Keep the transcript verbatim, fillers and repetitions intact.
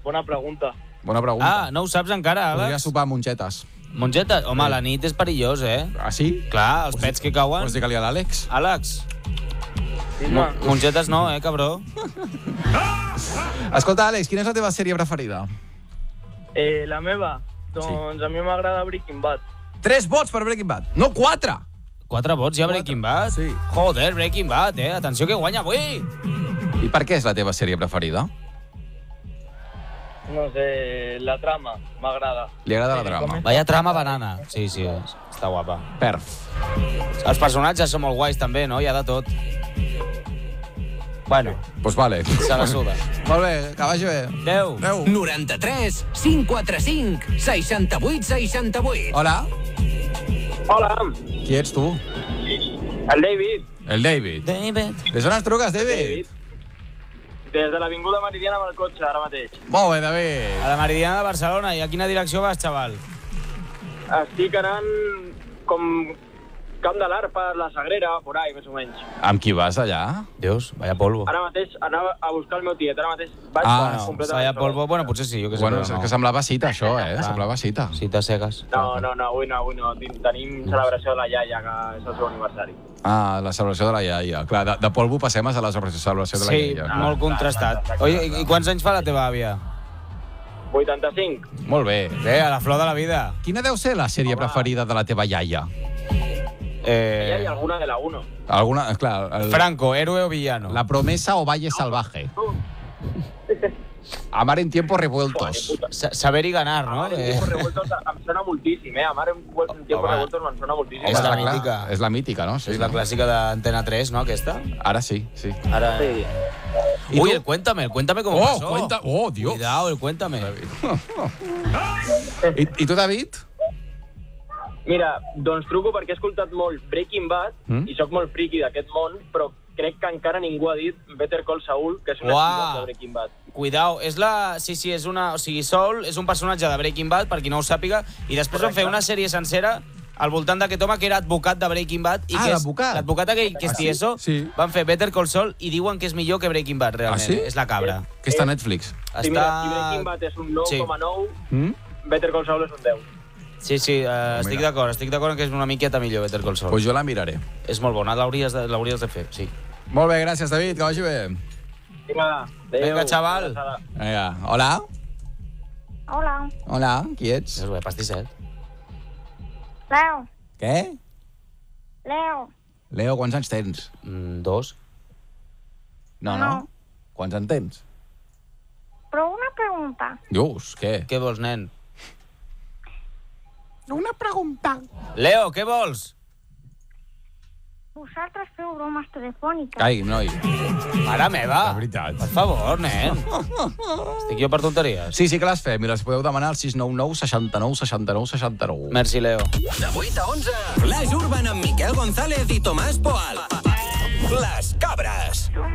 Bona pregunta. Bona pregunta. Ah, no ho saps encara, Podria Àlex? sopar mongetes. Mongetes? Home, a la nit és perillós, eh? Ah, sí? Clar, els pets que cauen... Vols dir-li a l'Àlex? Àlex, Sí-me. mongetes no, eh, cabró? Escolta, Àlex, quina és la teva sèrie preferida? Eh, la meva? Doncs a mi m'agrada Breaking Bad. Tres vots per Breaking Bad. No, quatre! Quatre vots ja Breaking Bad? Sí. Joder, Breaking Bad, eh? Atenció que guanya avui! I per què és la teva sèrie preferida? No sé, la trama m'agrada. Li agrada la Eh, trama. com és? Vaya trama banana. Sí, sí, està guapa. Perf. Els personatges són molt guais, també, no? Hi ha de tot. Bueno, Pues vale. se la suda. Molt bé, que vagi bé. Adéu. Adéu. noranta-tres, cinc quatre cinc, seixanta-vuit, seixanta-vuit. Hola. Hola, Qui ets tu? el David. El David. David. Des on ens truques, David? David. Des de l'Avinguda Meridiana amb el cotxe, ara mateix. Molt bé, David. A la Meridiana de Barcelona. I a quina direcció vas, xaval? Estic anant com Camp de l'Art per la Sagrera, por ahí, més o menys. Amb qui vas allà? Dios, vaya polvo. Ara mateix anava a buscar el meu tiet, ara mateix vaig Ah, ah, no, completament Vaya polvo, bueno, potser sí, jo què sé. Bueno, però és no. que semblava cita, això, eh? Clar. Semblava cita. Cites cegues. No, no, no, avui no, avui no. Ten- Tenim celebració de la iaia, que és el seu aniversari. Ah, la celebració de la iaia. Clar, de, de polvo passem a la celebració de la Sí, iaia. molt contrastat. Oi, i quants anys fa la teva àvia? vuitanta-cinc. Molt bé. Bé, a la flor de la vida. Quina deu ser la sèrie preferida de la teva iaia? Eh... Hi Eh, ha alguna de la uno. Alguna, clar, el, Franco, héroe o villano? La promesa o Valle Salvaje. Amar en tiempos revueltos. Sa- Saber y ganar, no? Amar en Eh, tiempos revueltos em sona moltíssim, eh? Amar en, en tiempos Home. revueltos me'n sona moltíssim. És la Clar, mítica. És la mítica, no? Sí, és la no? clàssica d'Antena tres, no, aquesta? Ara sí, sí. Ara... Sí. ¿Y Uy, tú? el cuéntame, el cuéntame cómo Oh, pasó. cuenta... Oh, Dios. Cuidado, el cuéntame. I, I tu, David? Mira, doncs truco perquè he escoltat molt Breaking Bad Mm? i sóc molt friqui d'aquest món, però crec que encara ningú ha dit Better Call Saul, que és un Uah. spin-off de Breaking Bad. Cuidao, és la... Sí, sí, és una... O sigui, Saul és un personatge de Breaking Bad, per qui no ho sàpiga, i després van fer una sèrie sencera al voltant d'aquest home que era advocat de Breaking Bad. I Ah, que és l'advocat. L'advocat aquell que és Ah, sí? tieso. Sí. Van fer Better Call Saul i diuen que és millor que Breaking Bad, realment. Ah, sí? És la cabra. Que està a Netflix. Sí, mira, si Breaking Bad és un nou Sí. coma nou, Mm? Better Call Saul és un deu. Sí, sí, uh, estic mira. d'acord. Estic d'acord en que és una miqueta millor Better Call Saul. Pues jo la miraré. És molt bona, l'hauries de, l'hauries de fer, sí. Molt bé, gràcies, David, que vagi bé. Vinga, adéu. Vinga, xaval. Abraçada. Vinga, hola. Hola, Hola, qui ets? És bé, pastisset. Leo, Què? Leo, Leo, quants anys tens? Mm, dos. No, no. No. Quants en tens? però una pregunta. Dius, què? Què vols, nen? Una pregunta. Leo, què vols? Vosaltres feu bromes telefòniques. Ai, noi. Mare meva. De veritat. Per favor, nen. Estic jo per tonteries. Sí, sí que les fem i les podeu demanar al sis nou nou, seixanta-nou, seixanta-nou, seixanta-nou. Merci, Leo. De vuit a onze, Flash Urban amb Miquel González i Tomàs Poal. Les cabres.